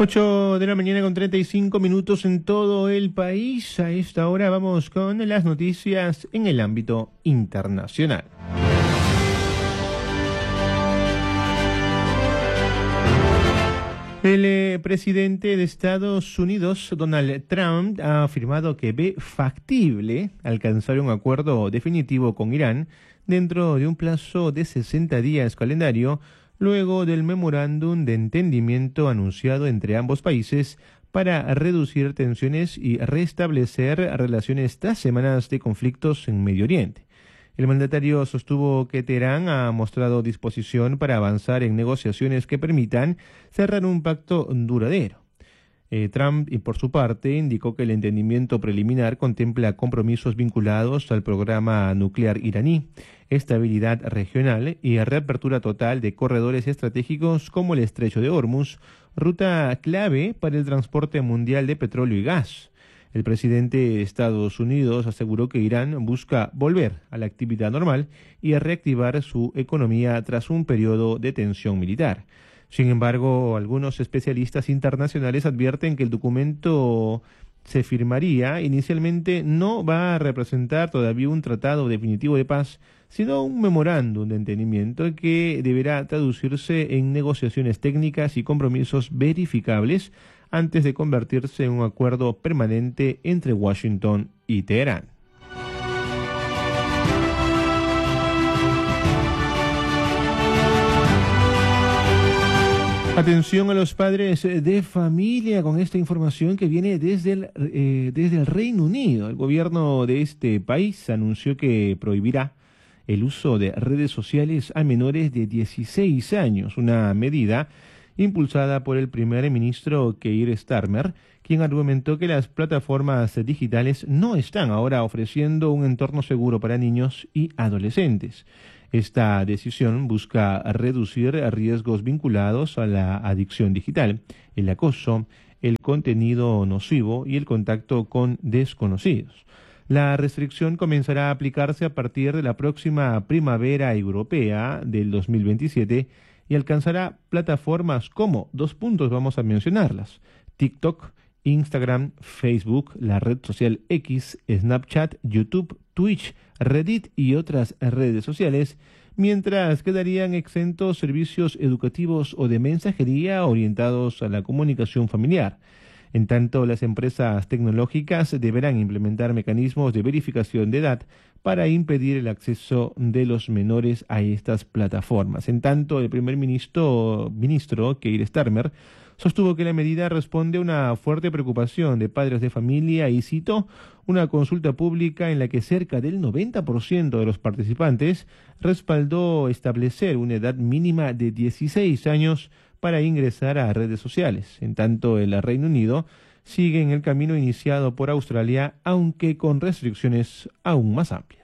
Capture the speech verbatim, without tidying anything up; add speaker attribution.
Speaker 1: ocho de la mañana con treinta y cinco minutos en todo el país. A esta hora vamos con las noticias en el ámbito internacional. El eh, presidente de Estados Unidos, Donald Trump, ha afirmado que ve factible alcanzar un acuerdo definitivo con Irán dentro de un plazo de sesenta días calendario, luego del memorándum de entendimiento anunciado entre ambos países para reducir tensiones y restablecer relaciones tras semanas de conflictos en Medio Oriente. El mandatario sostuvo que Teherán ha mostrado disposición para avanzar en negociaciones que permitan cerrar un pacto duradero. Eh, Trump, y por su parte, indicó que el entendimiento preliminar contempla compromisos vinculados al programa nuclear iraní, estabilidad regional y reapertura total de corredores estratégicos como el Estrecho de Hormuz, ruta clave para el transporte mundial de petróleo y gas. El presidente de Estados Unidos aseguró que Irán busca volver a la actividad normal y a reactivar su economía tras un periodo de tensión militar. Sin embargo, algunos especialistas internacionales advierten que el documento se firmaría inicialmente no va a representar todavía un tratado definitivo de paz, sino un memorándum de entendimiento que deberá traducirse en negociaciones técnicas y compromisos verificables antes de convertirse en un acuerdo permanente entre Washington y Teherán. Atención a los padres de familia con esta información que viene desde el, eh, desde el Reino Unido. El gobierno de este país anunció que prohibirá el uso de redes sociales a menores de dieciséis años, una medida impulsada por el primer ministro Keir Starmer, quien argumentó que las plataformas digitales no están ahora ofreciendo un entorno seguro para niños y adolescentes. Esta decisión busca reducir riesgos vinculados a la adicción digital, el acoso, el contenido nocivo y el contacto con desconocidos. La restricción comenzará a aplicarse a partir de la próxima primavera europea del dos mil veintisiete y alcanzará plataformas como, dos puntos vamos a mencionarlas, TikTok, Instagram, Facebook, la red social X, Snapchat, YouTube, Twitch, Reddit y otras redes sociales, mientras quedarían exentos servicios educativos o de mensajería orientados a la comunicación familiar. En tanto, las empresas tecnológicas deberán implementar mecanismos de verificación de edad para impedir el acceso de los menores a estas plataformas. En tanto, el primer ministro, ministro Keir Starmer sostuvo que la medida responde a una fuerte preocupación de padres de familia y citó una consulta pública en la que cerca del noventa por ciento de los participantes respaldó establecer una edad mínima de dieciséis años para ingresar a redes sociales. En tanto, el Reino Unido sigue en el camino iniciado por Australia, aunque con restricciones aún más amplias.